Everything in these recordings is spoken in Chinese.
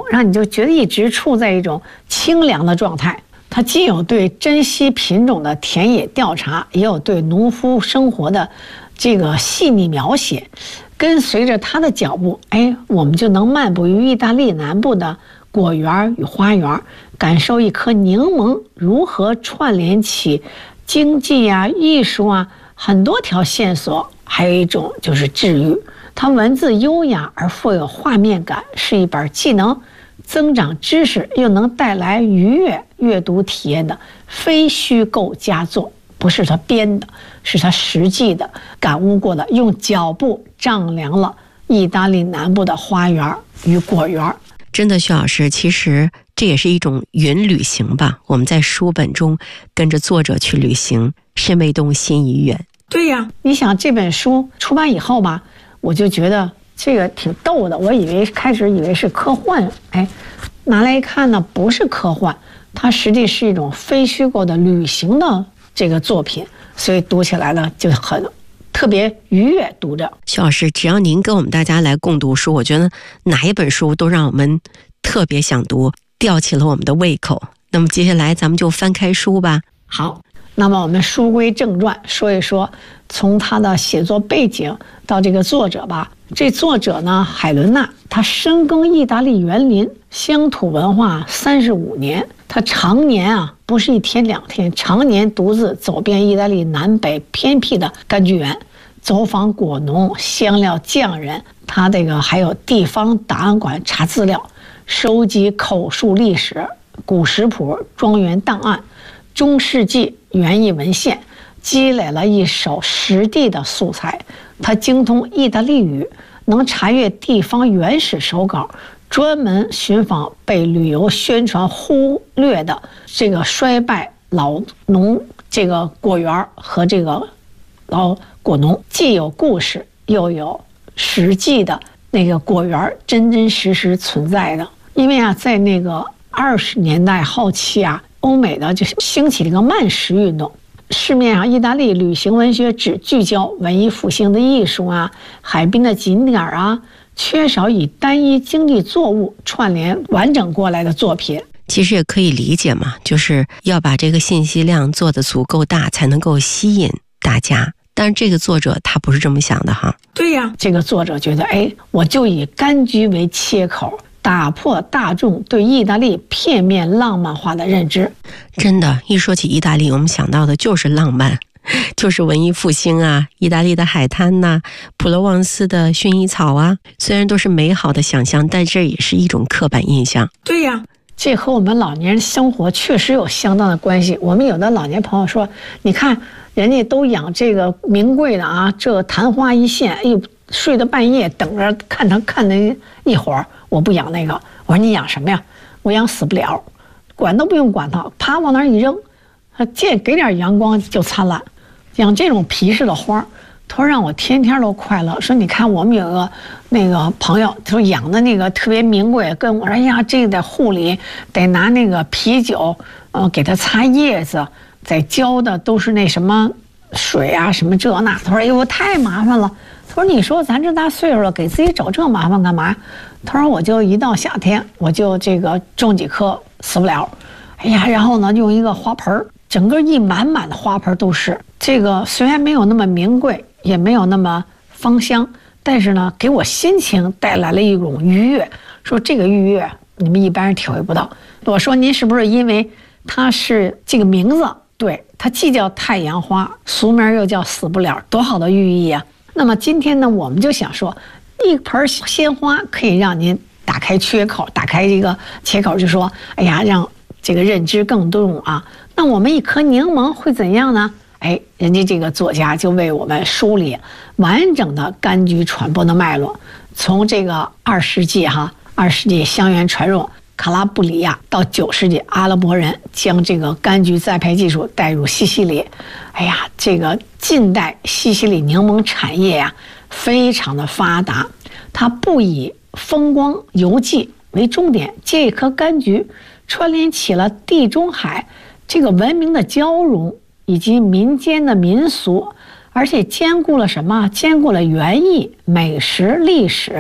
让你就觉得一直处在一种清凉的状态。它既有对珍稀品种的田野调查，也有对农夫生活的这个细腻描写。跟随着他的脚步，我们就能漫步于意大利南部的果园与花园，感受一颗柠檬如何串联起经济啊、艺术啊很多条线索。还有一种就是治愈，它文字优雅而富有画面感，是一本既能增长知识又能带来愉悦阅读体验的非虚构佳作。不是他编的，是他实际的感悟过的，用脚步丈量了意大利南部的花园与果园。 真的，徐老师，其实这也是一种云旅行吧，我们在书本中跟着作者去旅行，身未动心已远。 对呀，你想这本书出版以后吧，我就觉得这个挺逗的，我开始以为是科幻，拿来一看呢，不是科幻，它实际是一种非虚构的旅行的这个作品，所以读起来呢就很特别愉悦。读着， 徐老师，只要您跟我们大家来共读书，我觉得哪一本书都让我们特别想读，吊起了我们的胃口。那么接下来咱们就翻开书吧。 好，那么我们书归正传，说一说从他的写作背景到这个作者吧。这作者呢，海伦娜，他深耕意大利园林乡土文化35年，他常年不是一天两天，常年独自走遍意大利南北偏僻的柑橘园，走访果农、香料匠人，他这个还有地方档案馆查资料，收集口述历史、古食谱、庄园档案、中世纪园艺文献，积累了一手实地的素材。他精通意大利语，能查阅地方原始手稿，专门寻访被旅游宣传忽略的这个衰败老农这个果园和这个老果农，既有故事又有实际的那个果园真真实实存在的。因为在那个20年代后期欧美的就兴起这个慢食运动，市面上意大利旅行文学只聚焦文艺复兴的艺术海滨的景点缺少以单一经济作物串联完整过来的作品。 其实也可以理解嘛，就是要把这个信息量做得足够大，才能够吸引大家。但是这个作者他不是这么想的哈。 对呀，这个作者觉得我就以柑橘为切口，打破大众对意大利片面浪漫化的认知。 真的，一说起意大利，我们想到的就是浪漫，就是文艺复兴意大利的海滩普罗旺斯的薰衣草虽然都是美好的想象，但这也是一种刻板印象。 对呀，这和我们老年人生活确实有相当的关系。我们有的老年朋友说，你看人家都养这个名贵的这昙花一现，睡到半夜等着看那一会儿，我不养那个。我说你养什么呀？我养死不了，管都不用管它，啪往那儿一扔，给点阳光就灿烂。养这种皮实的花，他说让我天天都快乐。说你看我们有个那个朋友，他说养的那个特别名贵，跟我说这个得护理，得拿那个啤酒给它擦叶子，再浇的都是那什么水什么这那。他说我太麻烦了。他说你说咱这大岁数了，给自己找这麻烦干嘛？他说我就一到夏天我就这个种几棵死不了，然后呢用一个花盆，整个一满满的花盆都是。这个虽然没有那么名贵，也没有那么芳香，但是呢给我心情带来了一种愉悦。说这个愉悦你们一般人体会不到。我说您是不是因为它是这个名字？对，它既叫太阳花，俗名又叫死不了，多好的寓意啊。那么今天呢，我们就想说，一盆鲜花可以让您打开缺口，打开这个切口，就说让这个认知更多那我们一颗柠檬会怎样呢？人家这个作家就为我们梳理完整的柑橘传播的脉络，从这个20世纪香园传入卡拉布里亚，到9世纪阿拉伯人将这个柑橘栽培技术带入西西里。这个近代西西里柠檬产业非常的发达，它不以风光游记为终点，借一颗柑橘串联起了地中海这个文明的交融以及民间的民俗，而且兼顾了什么？兼顾了园艺、美食、历史，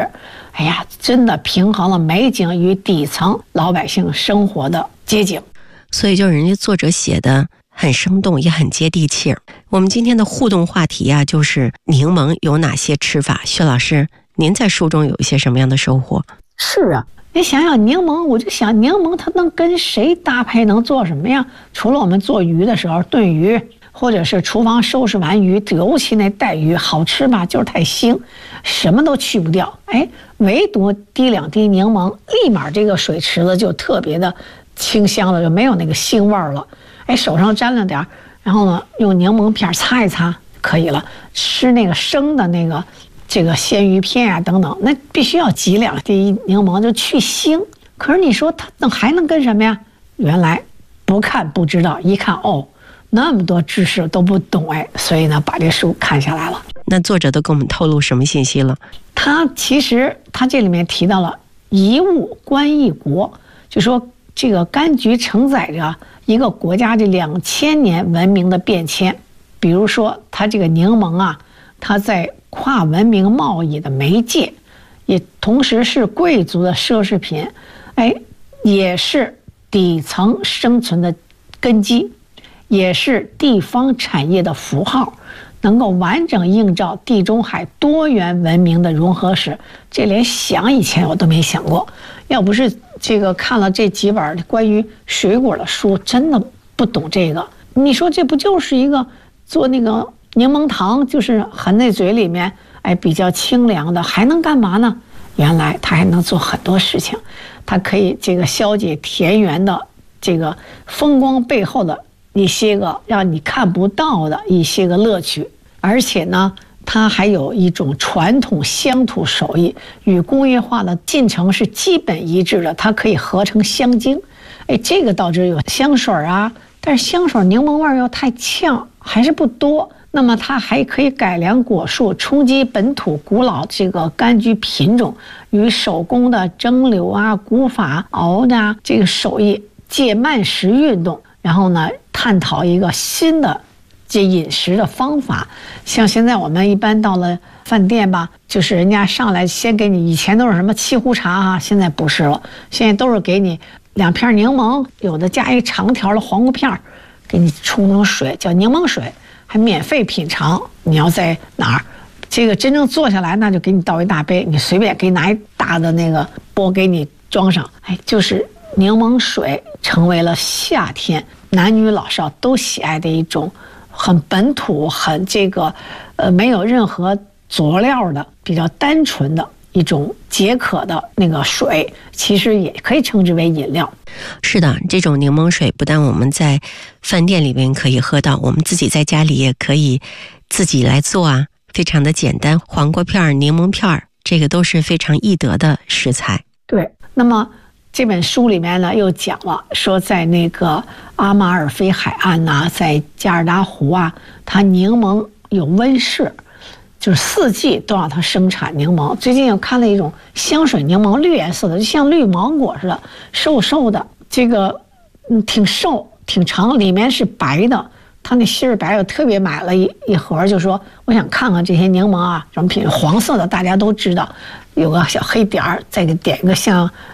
哎呀，真的平衡了美景与底层老百姓生活的街景。 所以就人家作者写的很生动，也很接地气。我们今天的互动话题啊，就是柠檬有哪些吃法？薛老师，您在书中有一些什么样的收获？ 是啊，你想想柠檬，我就想柠檬它能跟谁搭配，能做什么呀？除了我们做鱼的时候炖鱼，或者是厨房收拾完鱼，尤其那带鱼好吃吧，就是太腥，什么都去不掉。哎，唯独滴2滴柠檬，立马这个水池子就特别的清香了，就没有那个腥味了。哎，手上沾了点，然后呢，用柠檬片擦一擦可以了。吃那个生的那个这个鲜鱼片啊等等，那必须要挤2滴柠檬就去腥。可是你说它还能跟什么呀？原来不看不知道，一看哦，那么多知识都不懂哎，所以呢，把这书看下来了。 那作者都给我们透露什么信息了？ 其实他这里面提到了一物观一国，就说这个柑橘承载着一个国家这2000年文明的变迁。比如说，它这个柠檬啊，它在跨文明贸易的媒介，也同时是贵族的奢侈品，哎，也是底层生存的根基，也是地方产业的符号，能够完整映照地中海多元文明的融合史。这连想以前我都没想过，要不是这个看了这几本关于水果的书，真的不懂这个。你说这不就是一个做那个柠檬糖，就是含在嘴里面，哎，比较清凉的，还能干嘛呢？原来它还能做很多事情，它可以这个消解田园的这个风光背后的一些个让你看不到的一些个乐趣，而且呢，它还有一种传统乡土手艺，与工业化的进程是基本一致的，它可以合成香精。哎，这个倒是有香水啊，但是香水柠檬味又太呛，还是不多。那么它还可以改良果树，冲击本土古老这个柑橘品种，与手工的蒸馏啊、古法熬的这个手艺借慢食运动，然后呢，探讨一个新的这饮食的方法。像现在我们一般到了饭店吧，就是人家上来先给你，以前都是什么沏壶茶啊，现在不是了，现在都是给你2片柠檬，有的加一长条的黄瓜片，给你冲成水，叫柠檬水，还免费品尝。你要在哪儿，这个真正坐下来，那就给你倒一大杯，你随便给你拿一大的那个钵给你装上，哎，就是柠檬水成为了夏天男女老少都喜爱的一种很本土、很这个没有任何佐料的、比较单纯的一种解渴的那个水，其实也可以称之为饮料。 是的，这种柠檬水不但我们在饭店里面可以喝到，我们自己在家里也可以自己来做啊，非常的简单。黄瓜片、柠檬片，这个都是非常易得的食材。 对，那么这本书里面呢，又讲了说，在那个阿马尔菲海岸呐、在加尔达湖啊，它柠檬有温室，就是4季都让它生产柠檬。最近又看了一种香水柠檬，绿颜色的，就像绿芒果似的，瘦瘦的，这个挺瘦挺长，里面是白的。它那芯儿白，我特别买了一盒，就说我想看看这些柠檬啊，什么品，黄色的大家都知道，有个小黑点儿，再给点一个像